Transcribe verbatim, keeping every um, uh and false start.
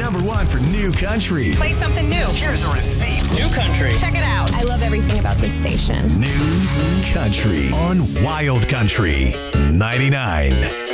number one for new country. Play something new. Here's a receipt. New country. Check it out. I love everything about this station. New country on Wild Country ninety-nine.